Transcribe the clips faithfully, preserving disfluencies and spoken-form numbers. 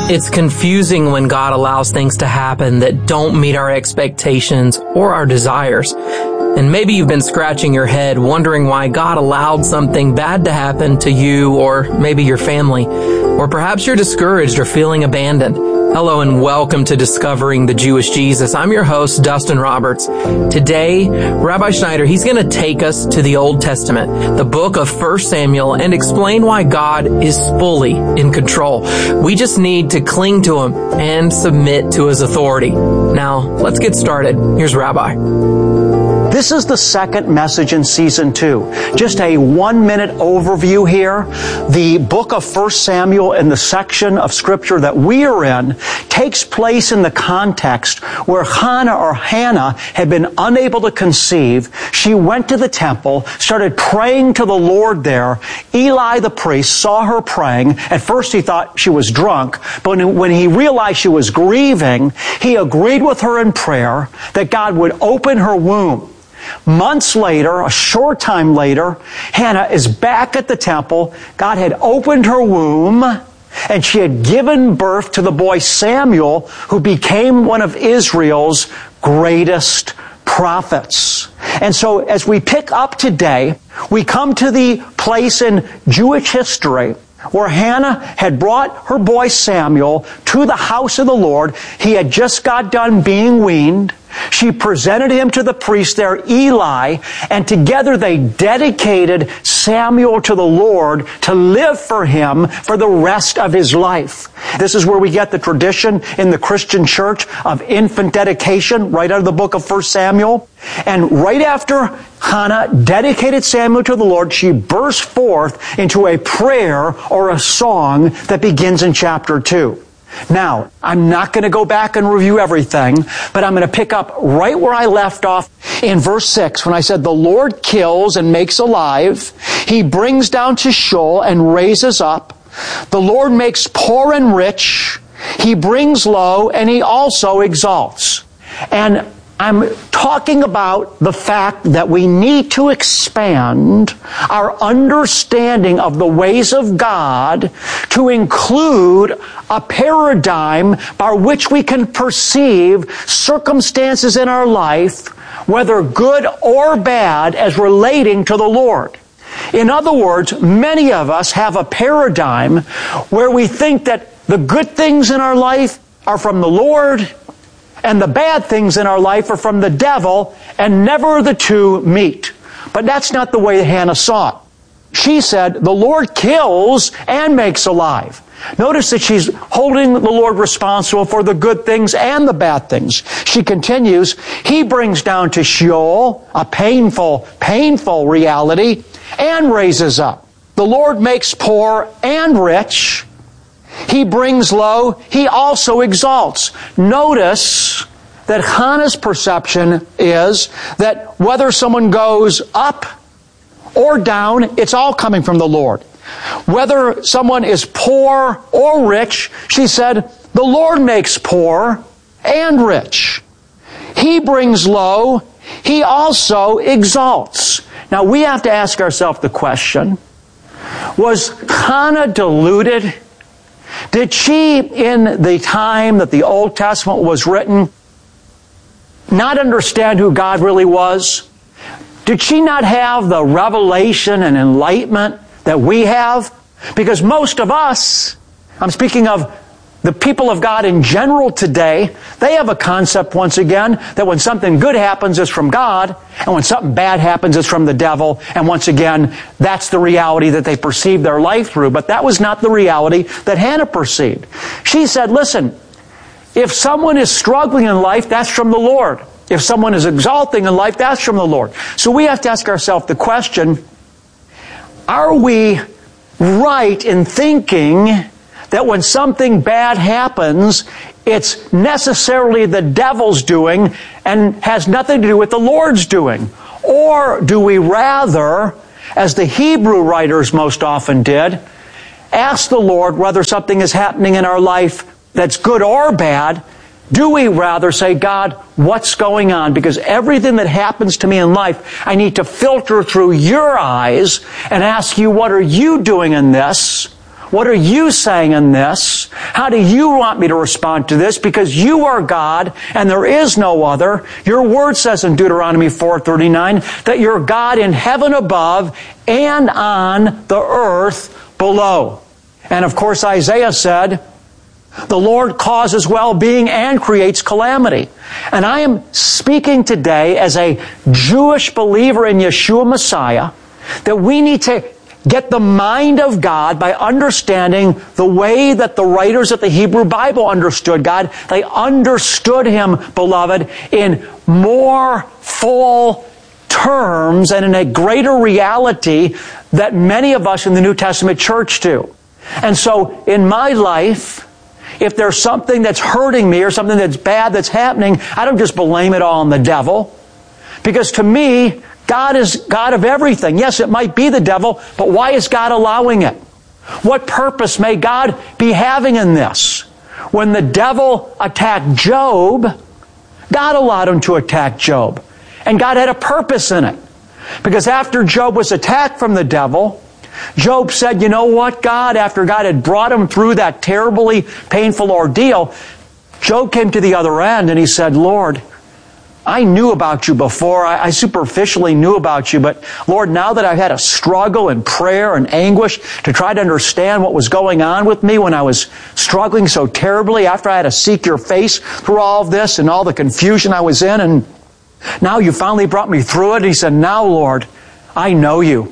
It's confusing when God allows things to happen that don't meet our expectations or our desires. And maybe you've been scratching your head wondering why God allowed something bad to happen to you or maybe your family. Or perhaps you're discouraged or feeling abandoned. Hello and welcome to Discovering the Jewish Jesus. I'm your host, Dustin Roberts. Today, Rabbi Schneider, he's going to take us to the Old Testament, the book of First Samuel, and explain why God is fully in control. We just need to cling to Him and submit to His authority. Now, let's get started. Here's Rabbi. This is the second message in season two. Just a one-minute overview here. The book of First Samuel in the section of Scripture that we are in takes place in the context where Hannah or Hannah had been unable to conceive. She went to the temple, started praying to the Lord there. Eli the priest saw her praying. At first he thought she was drunk, but when he realized she was grieving, he agreed with her in prayer that God would open her womb. Months later, a short time later, Hannah is back at the temple. God had opened her womb, and she had given birth to the boy Samuel, who became one of Israel's greatest prophets. And so as we pick up today, we come to the place in Jewish history where Hannah had brought her boy Samuel to the house of the Lord. He had just got done being weaned. She presented him to the priest there, Eli, and together they dedicated Samuel to the Lord to live for him for the rest of his life. This is where we get the tradition in the Christian church of infant dedication, right out of the book of First Samuel. And right after Hannah dedicated Samuel to the Lord, she burst forth into a prayer or a song that begins in chapter two. Now, I'm not going to go back and review everything, but I'm going to pick up right where I left off in verse six when I said, "The Lord kills and makes alive. He brings down to Sheol and raises up. The Lord makes poor and rich. He brings low and He also exalts." And I'm talking about the fact that we need to expand our understanding of the ways of God to include a paradigm by which we can perceive circumstances in our life, whether good or bad, as relating to the Lord. In other words, many of us have a paradigm where we think that the good things in our life are from the Lord, and the bad things in our life are from the devil, and never the two meet. But that's not the way Hannah saw it. She said, "The Lord kills and makes alive." Notice that she's holding the Lord responsible for the good things and the bad things. She continues, "He brings down to Sheol, a painful, painful reality, and raises up. The Lord makes poor and rich. He brings low, He also exalts." Notice that Hannah's perception is that whether someone goes up or down, it's all coming from the Lord. Whether someone is poor or rich, she said, "The Lord makes poor and rich. He brings low, He also exalts." Now we have to ask ourselves the question, was Hannah deluded? Did she, in the time that the Old Testament was written, not understand who God really was? Did she not have the revelation and enlightenment that we have? Because most of us, I'm speaking of the people of God in general today, they have a concept, once again, that when something good happens, it's from God, and when something bad happens, it's from the devil. And once again, that's the reality that they perceive their life through. But that was not the reality that Hannah perceived. She said, listen, if someone is struggling in life, that's from the Lord. If someone is exalting in life, that's from the Lord. So we have to ask ourselves the question, are we right in thinking that when something bad happens, it's necessarily the devil's doing and has nothing to do with the Lord's doing? Or do we rather, as the Hebrew writers most often did, ask the Lord whether something is happening in our life that's good or bad? Do we rather say, "God, what's going on? Because everything that happens to me in life, I need to filter through your eyes and ask you, what are you doing in this? What are you saying in this? How do you want me to respond to this? Because you are God and there is no other. Your word says in Deuteronomy four thirty-nine that you're God in heaven above and on the earth below. And of course Isaiah said, the Lord causes well-being and creates calamity. And I am speaking today as a Jewish believer in Yeshua Messiah that we need to get the mind of God by understanding the way that the writers of the Hebrew Bible understood God. They understood Him, beloved, in more full terms and in a greater reality that many of us in the New Testament church do. And so in my life, if there's something that's hurting me or something that's bad that's happening, I don't just blame it all on the devil. Because to me, God is God of everything. Yes, it might be the devil, but why is God allowing it? What purpose may God be having in this? When the devil attacked Job, God allowed him to attack Job. And God had a purpose in it. Because after Job was attacked from the devil, Job said, you know what, God, after God had brought him through that terribly painful ordeal, Job came to the other end and he said, Lord, I knew about you before. I, I superficially knew about you. But Lord, now that I've had a struggle and prayer and anguish to try to understand what was going on with me when I was struggling so terribly, after I had to seek your face through all of this and all the confusion I was in, and now you finally brought me through it. He said, now, Lord, I know you.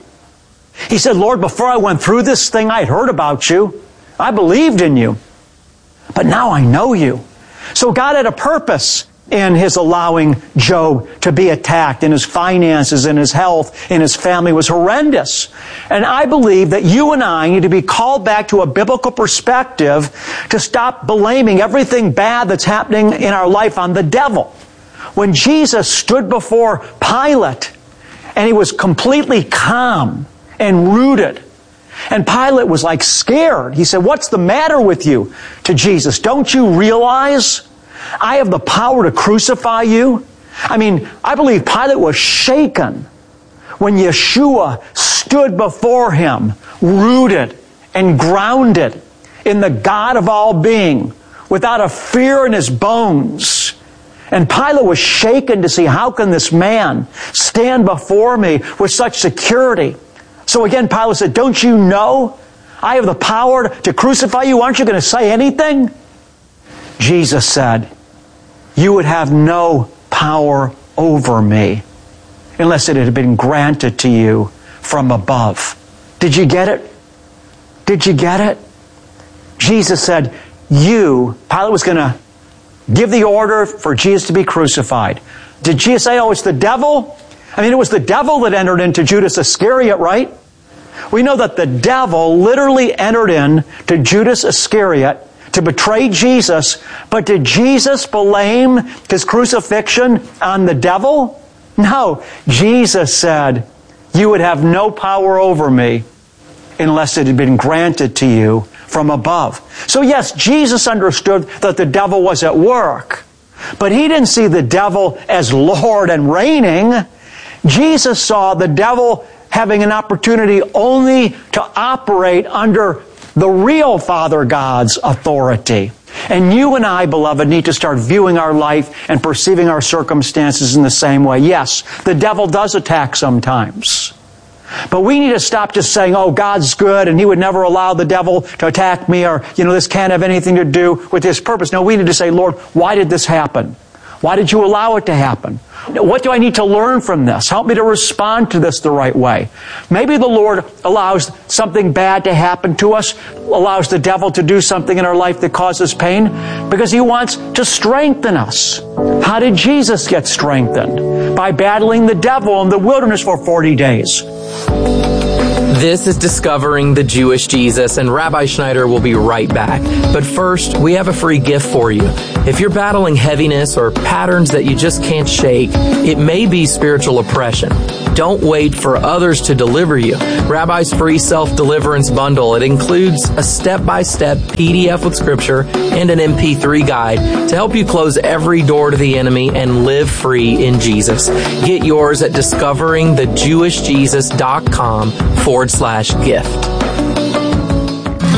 He said, Lord, before I went through this thing, I'd heard about you. I believed in you. But now I know you. So God had a purpose in His allowing Job to be attacked, in his finances, in his health, in his family was horrendous. And I believe that you and I need to be called back to a biblical perspective to stop blaming everything bad that's happening in our life on the devil. When Jesus stood before Pilate and He was completely calm and rooted, and Pilate was like scared. He said, what's the matter with you? To Jesus, don't you realize I have the power to crucify you? I mean, I believe Pilate was shaken when Yeshua stood before him, rooted and grounded in the God of all being, without a fear in his bones. And Pilate was shaken to see, how can this man stand before me with such security? So again, Pilate said, don't you know I have the power to crucify you? Aren't you going to say anything? Jesus said, you would have no power over me unless it had been granted to you from above. Did you get it? Did you get it? Jesus said, you, Pilate was going to give the order for Jesus to be crucified. Did Jesus say, oh, it's the devil? I mean, it was the devil that entered into Judas Iscariot, right? We know that the devil literally entered into Judas Iscariot to betray Jesus, but did Jesus blame His crucifixion on the devil? No. Jesus said, you would have no power over me unless it had been granted to you from above. So yes, Jesus understood that the devil was at work, but He didn't see the devil as Lord and reigning. Jesus saw the devil having an opportunity only to operate under the real Father God's authority. And you and I, beloved, need to start viewing our life and perceiving our circumstances in the same way. Yes, the devil does attack sometimes. But we need to stop just saying, oh, God's good and He would never allow the devil to attack me, or, you know, this can't have anything to do with His purpose. No, we need to say, Lord, why did this happen? Why did you allow it to happen? What do I need to learn from this? Help me to respond to this the right way. Maybe the Lord allows something bad to happen to us, allows the devil to do something in our life that causes pain, because He wants to strengthen us. How did Jesus get strengthened? By battling the devil in the wilderness for forty days. This is Discovering the Jewish Jesus, and Rabbi Schneider will be right back. But first, we have a free gift for you. If you're battling heaviness or patterns that you just can't shake, it may be spiritual oppression. Don't wait for others to deliver you. Rabbi's free self-deliverance bundle. It includes a step-by-step P D F with scripture and an M P three guide to help you close every door to the enemy and live free in Jesus. Get yours at discovering the jewish jesus dot com forward slash gift.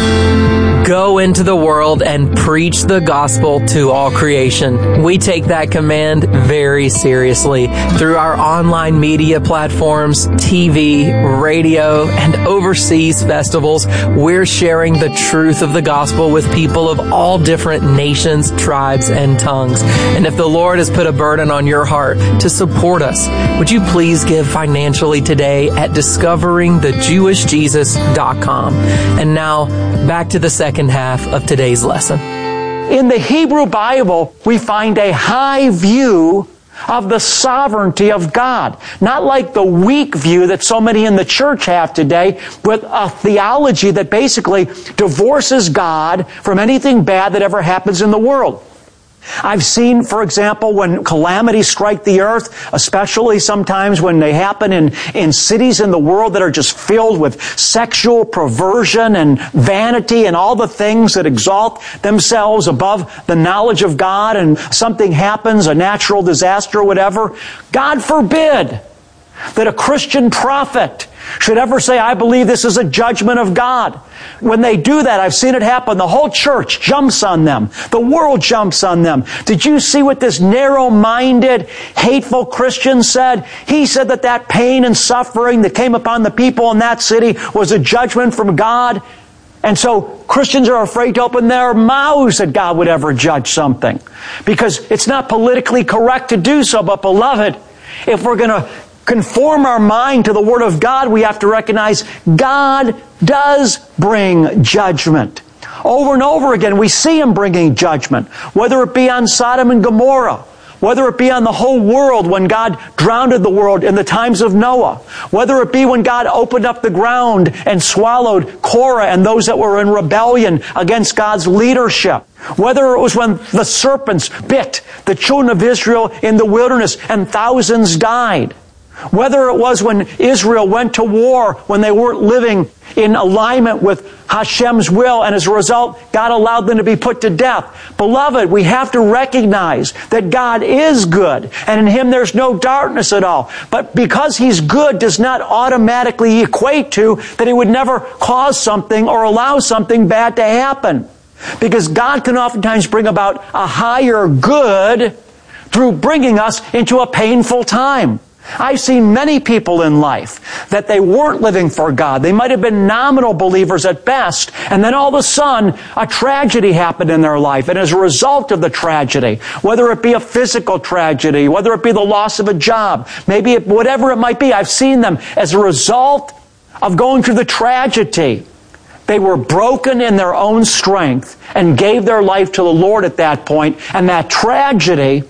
Go into the world and preach the gospel to all creation. We take that command very seriously. Through our online media platforms, T V, radio, and overseas festivals, we're sharing the truth of the gospel with people of all different nations, tribes, and tongues. And if the Lord has put a burden on your heart to support us, would you please give financially today at discovering the jewish jesus dot com. And now, back to the second half of today's lesson. In the Hebrew Bible, we find a high view of the sovereignty of God. Not like the weak view that so many in the church have today, with a theology that basically divorces God from anything bad that ever happens in the world. I've seen, for example, when calamities strike the earth, especially sometimes when they happen in, in cities in the world that are just filled with sexual perversion and vanity and all the things that exalt themselves above the knowledge of God, and something happens, a natural disaster or whatever. God forbid that a Christian prophet should ever say, I believe this is a judgment of God. When they do that, I've seen it happen. The whole church jumps on them. The world jumps on them. Did you see what this narrow-minded, hateful Christian said? He said that that pain and suffering that came upon the people in that city was a judgment from God. And so Christians are afraid to open their mouths that God would ever judge something, because it's not politically correct to do so. But beloved, if we're going to conform our mind to the Word of God, we have to recognize God does bring judgment. Over and over again, we see Him bringing judgment, whether it be on Sodom and Gomorrah, whether it be on the whole world when God drowned the world in the times of Noah, whether it be when God opened up the ground and swallowed Korah and those that were in rebellion against God's leadership, whether it was when the serpents bit the children of Israel in the wilderness and thousands died, whether it was when Israel went to war when they weren't living in alignment with Hashem's will, and as a result, God allowed them to be put to death. Beloved, we have to recognize that God is good, and in Him there's no darkness at all. But because He's good does not automatically equate to that He would never cause something or allow something bad to happen. Because God can oftentimes bring about a higher good through bringing us into a painful time. I've seen many people in life that they weren't living for God. They might have been nominal believers at best, and then all of a sudden, a tragedy happened in their life. And as a result of the tragedy, whether it be a physical tragedy, whether it be the loss of a job, maybe it, whatever it might be, I've seen them as a result of going through the tragedy. They were broken in their own strength and gave their life to the Lord at that point, and that tragedy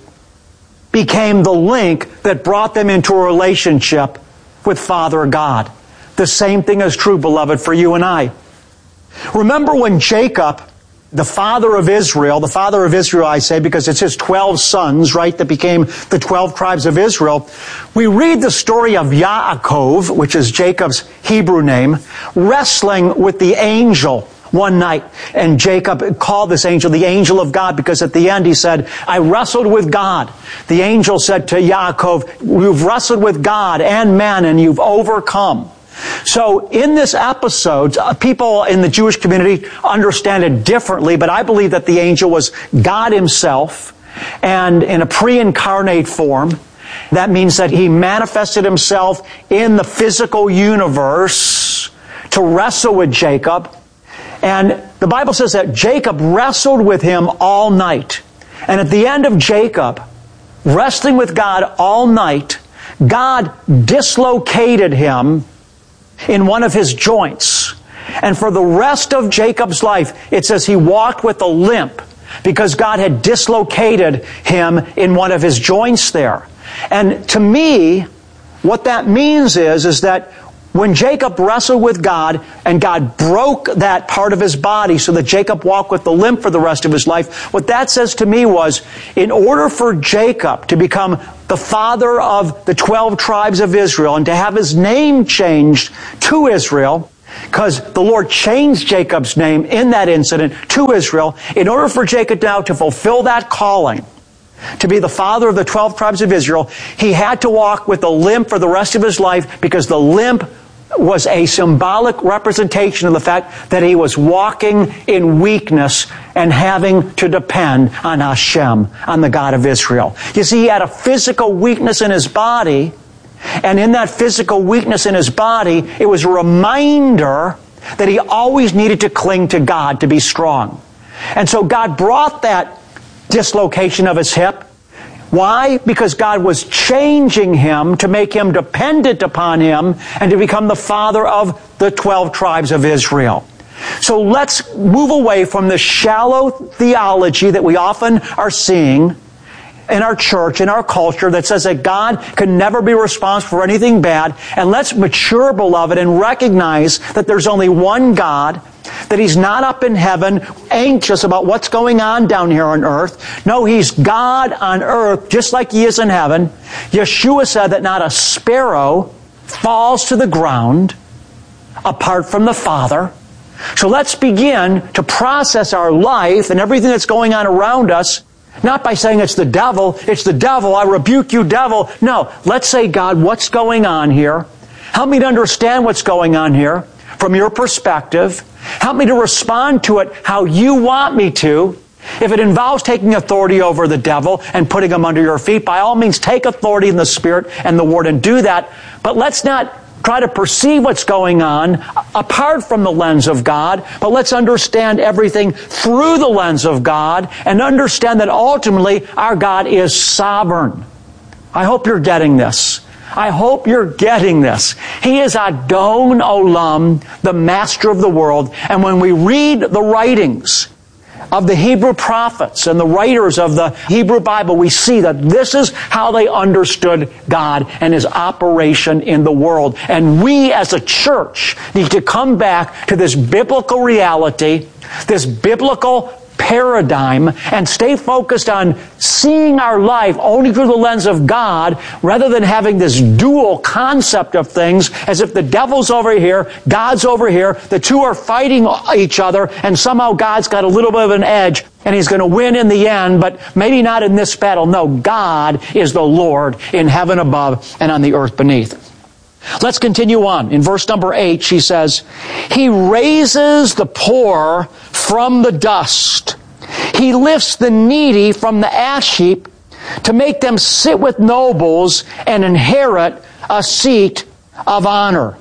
became the link that brought them into a relationship with Father God. The same thing is true, beloved, for you and I. Remember when Jacob, the father of Israel, the father of Israel I say because it's his twelve sons, right, that became the twelve tribes of Israel. We read the story of Yaakov, which is Jacob's Hebrew name, wrestling with the angel one night. And Jacob called this angel the angel of God, because at the end he said, I wrestled with God. The angel said to Yaakov, you've wrestled with God and man, and you've overcome. So in this episode, people in the Jewish community understand it differently, but I believe that the angel was God Himself, and in a pre-incarnate form. That means that He manifested Himself in the physical universe to wrestle with Jacob. And the Bible says that Jacob wrestled with Him all night. And at the end of Jacob wrestling with God all night, God dislocated him in one of his joints. And for the rest of Jacob's life, it says he walked with a limp because God had dislocated him in one of his joints there. And to me, what that means is, is that when Jacob wrestled with God and God broke that part of his body so that Jacob walked with the limp for the rest of his life, what that says to me was, in order for Jacob to become the father of the twelve tribes of Israel and to have his name changed to Israel, because the Lord changed Jacob's name in that incident to Israel, in order for Jacob now to fulfill that calling, to be the father of the twelve tribes of Israel, he had to walk with a limp for the rest of his life, because the limp was a symbolic representation of the fact that he was walking in weakness and having to depend on Hashem, on the God of Israel. You see, he had a physical weakness in his body, and in that physical weakness in his body, it was a reminder that he always needed to cling to God to be strong. And so God brought that dislocation of his hip. Why? Because God was changing him to make him dependent upon him and to become the father of the twelve tribes of Israel. So let's move away from the shallow theology that we often are seeing in our church, in our culture, that says that God can never be responsible for anything bad. And let's mature, beloved, and recognize that there's only one God, that He's not up in heaven anxious about what's going on down here on earth. No, He's God on earth just like He is in heaven. Yeshua said that not a sparrow falls to the ground apart from the Father. So let's begin to process our life and everything that's going on around us, not by saying it's the devil, it's the devil, I rebuke you, devil. No, let's say, God, what's going on here? Help me to understand what's going on here from your perspective. Help me to respond to it how you want me to. If it involves taking authority over the devil and putting him under your feet, by all means take authority in the Spirit and the Word and do that. But let's not try to perceive what's going on apart from the lens of God, but let's understand everything through the lens of God and understand that ultimately our God is sovereign. I hope you're getting this. I hope you're getting this. He is Adon Olam, the master of the world. And when we read the writings of the Hebrew prophets and the writers of the Hebrew Bible, we see that this is how they understood God and His operation in the world. And we as a church need to come back to this biblical reality, this biblical paradigm, and stay focused on seeing our life only through the lens of God, rather than having this dual concept of things as if the devil's over here, God's over here, the two are fighting each other, and somehow God's got a little bit of an edge and He's going to win in the end, but maybe not in this battle. No, God is the Lord in heaven above and on the earth beneath. Let's continue on. In verse number eight, she says, He raises the poor from the dust. He lifts the needy from the ash heap to make them sit with nobles and inherit a seat of honor.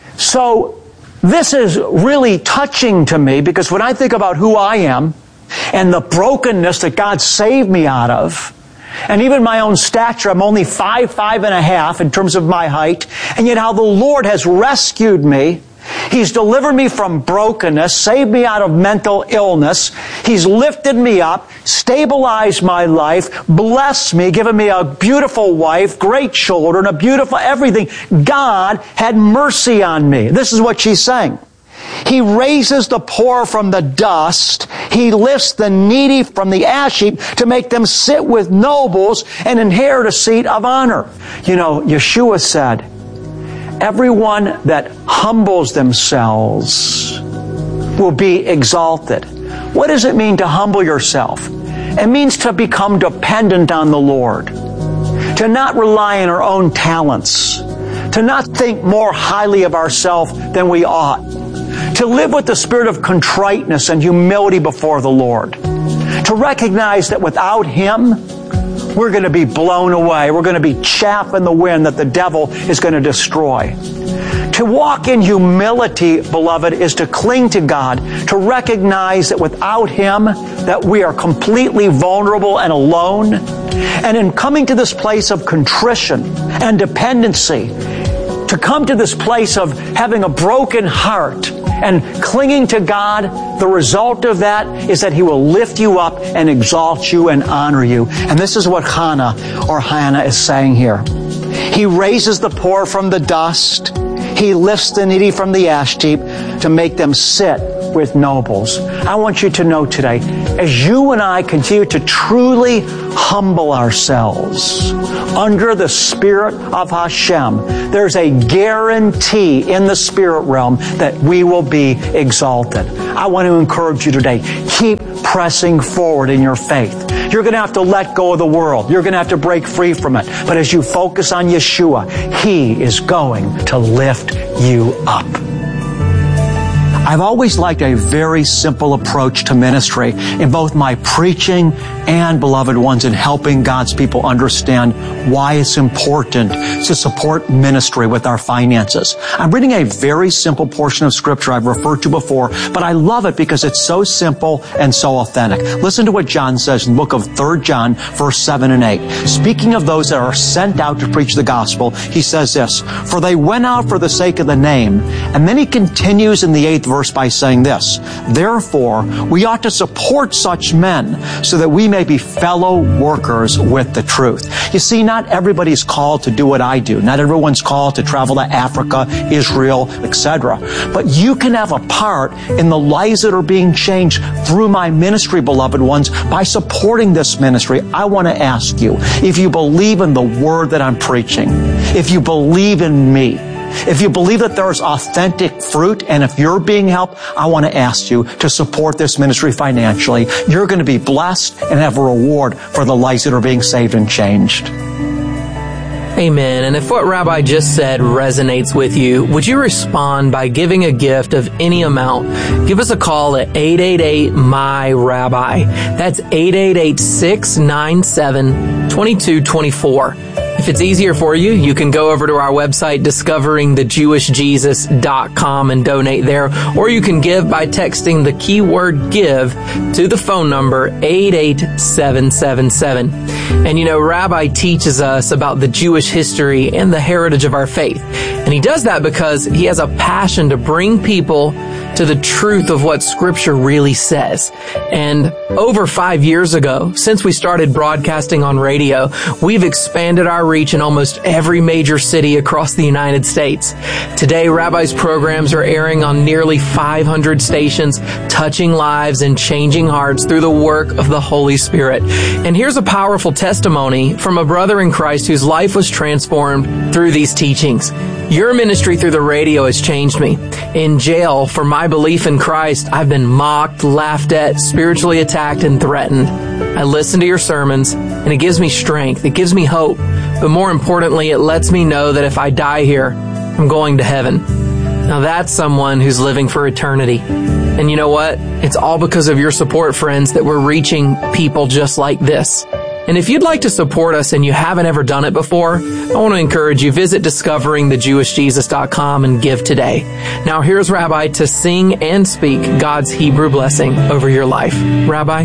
So this is really touching to me, because when I think about who I am and the brokenness that God saved me out of, and even my own stature, I'm only five, five and a half in terms of my height. And yet how the Lord has rescued me. He's delivered me from brokenness, saved me out of mental illness. He's lifted me up, stabilized my life, blessed me, given me a beautiful wife, great children, a beautiful everything. God had mercy on me. This is what she's saying. He raises the poor from the dust. He lifts the needy from the ash heap to make them sit with nobles and inherit a seat of honor. You know, Yeshua said, everyone that humbles themselves will be exalted. What does it mean to humble yourself? It means to become dependent on the Lord, to not rely on our own talents, to not think more highly of ourselves than we ought, to live with the spirit of contriteness and humility before the Lord, to recognize that without Him, we're going to be blown away. We're going to be chaff in the wind that the devil is going to destroy. To walk in humility, beloved, is to cling to God, to recognize that without Him, that we are completely vulnerable and alone. And in coming to this place of contrition and dependency, to come to this place of having a broken heart and clinging to God, the result of that is that He will lift you up and exalt you and honor you. And this is what Hannah or Hannah is saying here. He raises the poor from the dust. He lifts the needy from the ash heap to make them sit with nobles. I want you to know today, as you and I continue to truly humble ourselves under the Spirit of Hashem, there's a guarantee in the spirit realm that we will be exalted. I want to encourage you today, keep pressing forward in your faith. You're going to have to let go of the world. You're going to have to break free from it. But as you focus on Yeshua, He is going to lift you up. I've always liked a very simple approach to ministry in both my preaching and, beloved ones, in helping God's people understand why it's important to support ministry with our finances. I'm reading a very simple portion of Scripture I've referred to before, but I love it because it's so simple and so authentic. Listen to what John says in the book of Third John, verse seven and eight. Speaking of those that are sent out to preach the gospel, he says this, "For they went out for the sake of the name." And then he continues in the eighth verse by saying this, "Therefore, we ought to support such men so that we may be fellow workers with the truth." You see, not everybody's called to do what I do. Not everyone's called to travel to Africa, Israel, et cetera. But you can have a part in the lives that are being changed through my ministry, beloved ones, by supporting this ministry. I want to ask you, if you believe in the word that I'm preaching, if you believe in me, if you believe that there's authentic fruit, and if you're being helped, I want to ask you to support this ministry financially. You're going to be blessed and have a reward for the lives that are being saved and changed. Amen. And if what Rabbi just said resonates with you, would you respond by giving a gift of any amount? Give us a call at eight eight eight, M Y, Rabbi. That's eight eight eight, six nine seven, two two two four. If it's easier for you, you can go over to our website, discovering the jewish jesus dot com, and donate there. Or you can give by texting the keyword GIVE to the phone number eight eight seven seven seven. And you know, Rabbi teaches us about the Jewish history and the heritage of our faith. And he does that because he has a passion to bring people to the truth of what Scripture really says. And over five years ago, since we started broadcasting on radio, we've expanded our reach in almost every major city across the United States. Today, Rabbi's programs are airing on nearly five hundred stations, touching lives and changing hearts through the work of the Holy Spirit. And here's a powerful testimony from a brother in Christ whose life was transformed through these teachings. Your ministry through the radio has changed me. In jail for my belief in Christ, I've been mocked, laughed at, spiritually attacked, and threatened. I listen to your sermons, and it gives me strength. It gives me hope. But more importantly, it lets me know that if I die here, I'm going to heaven. Now that's someone who's living for eternity. And you know what? It's all because of your support, friends, that we're reaching people just like this. And if you'd like to support us and you haven't ever done it before, I want to encourage you, visit discovering the jewish jesus dot com and give today. Now here's Rabbi to sing and speak God's Hebrew blessing over your life. Rabbi?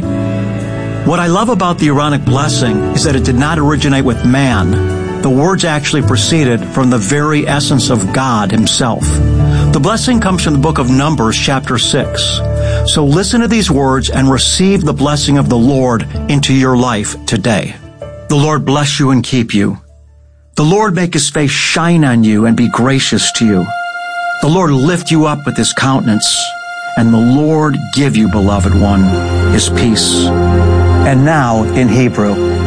What I love about the Aaronic blessing is that it did not originate with man. The words actually proceeded from the very essence of God Himself. The blessing comes from the book of Numbers, chapter six. So listen to these words and receive the blessing of the Lord into your life today. The Lord bless you and keep you. The Lord make His face shine on you and be gracious to you. The Lord lift you up with His countenance, and the Lord give you, beloved one, His peace. And now, in Hebrew,